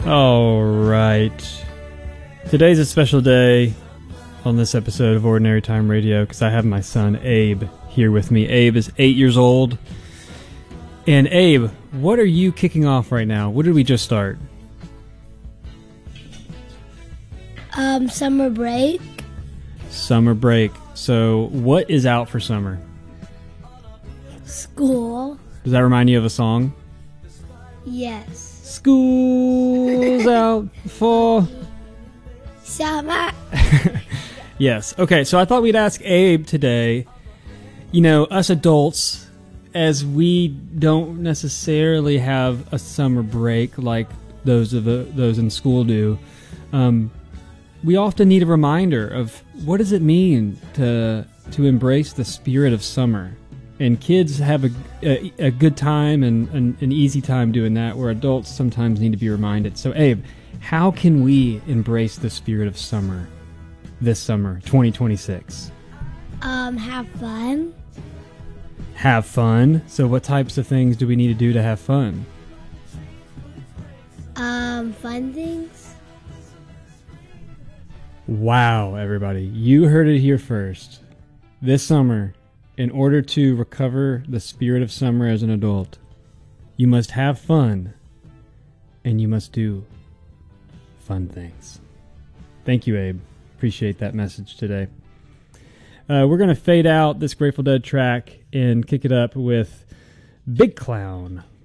All right. Today's a special day on this episode of Ordinary Time Radio because I have my son Abe here with me. Abe is 8 years old. And Abe, what are you kicking off right now? What did we just start? Summer break. Summer break. So what is out for summer? School. Does that remind you of a song? Yes. School's out for Summer. Yes. Okay, so I thought we'd ask Abe today, you know, us adults, as we don't necessarily have a summer break like those in school do, we often need a reminder of what does it mean to embrace the spirit of summer. And kids have a good time and an easy time doing that, where adults sometimes need to be reminded. So, Abe, how can we embrace the spirit of summer this summer, 2026? Have fun. Have fun? So what types of things do we need to do to have fun? Fun things. Wow, everybody. You heard it here first. This summer, in order to recover the spirit of summer as an adult, you must have fun, and you must do fun things. Thank you, Abe. Appreciate that message today. We're going to fade out this Grateful Dead track and kick it up with Big Clown.